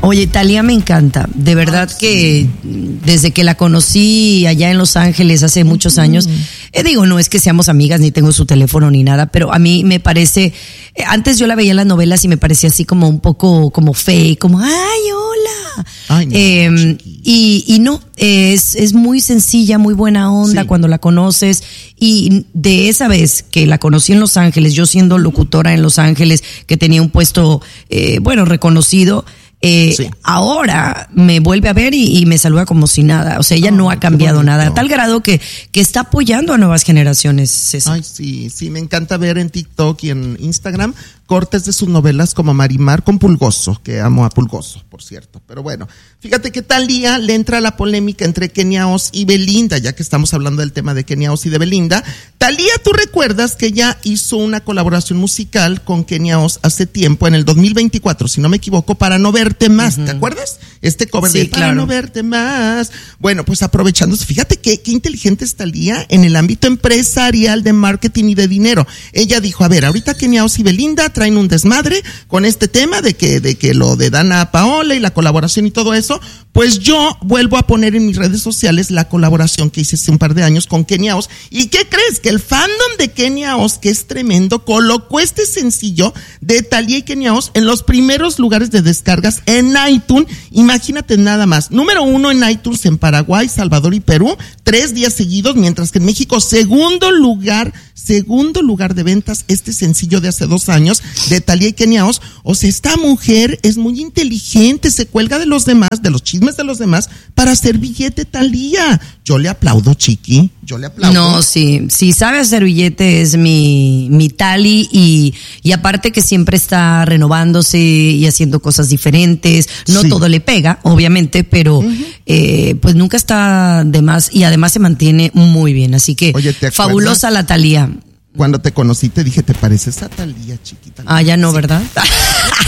Oye, Thalía me encanta, de verdad que desde que la conocí allá en Los Ángeles hace muchos años, digo, no es que seamos amigas ni tengo su teléfono ni nada, pero a mí me parece, antes yo la veía en las novelas y me parecía así como un poco como fake, como, ay, hola. Ay, no, y no, es muy sencilla, muy buena onda cuando la conoces, y de esa vez que la conocí en Los Ángeles, yo siendo locutora en Los Ángeles, que tenía un puesto, reconocido, ahora me vuelve a ver y me saluda como si nada. O sea, ella no ha cambiado nada, a tal grado que está apoyando a nuevas generaciones, César. Ay, sí, me encanta ver en TikTok y en Instagram cortes de sus novelas como Marimar con Pulgoso, que amo a Pulgoso, por cierto. Pero bueno, fíjate que Thalía le entra la polémica entre Kenia Os y Belinda, ya que estamos hablando del tema de Kenia Os y de Belinda. Thalía, tú recuerdas que ella hizo una colaboración musical con Kenia Os hace tiempo, en el 2024, si no me equivoco, para No Verte Más, ¿te acuerdas? Este cover de Para No Verte Más. Bueno, pues aprovechándose, fíjate qué inteligente es Thalía en el ámbito empresarial de marketing y de dinero. Ella dijo, a ver, ahorita Kenia Os y Belinda traen un desmadre con este tema de que lo de Dana Paola y la colaboración y todo eso, pues yo vuelvo a poner en mis redes sociales la colaboración que hice hace un par de años con Kenia Os. ¿Y qué crees? Que el fandom de Kenia Os, que es tremendo, colocó este sencillo de Thalía y Kenia Os en los primeros lugares de descargas en iTunes. Imagínate nada más, número 1 en iTunes en Paraguay, Salvador y Perú, 3 días seguidos, mientras que en México, segundo lugar de ventas, este sencillo de hace 2 años de Thalía y Kenia Os. O sea, esta mujer es muy inteligente, se cuelga de los demás, de los chismes de los demás, para hacer billete. Thalía, yo le aplaudo, Chiqui, yo le aplaudo. No, sí, sabe hacer billete, es mi Tali, y aparte que siempre está renovándose y haciendo cosas diferentes. No todo le pega, obviamente, pero pues nunca está de más, y además se mantiene muy bien, así que oye, fabulosa la Thalía. Cuando te conocí te dije, ¿te pareces a Thalía, chiquita? Ah, ya no, ¿verdad?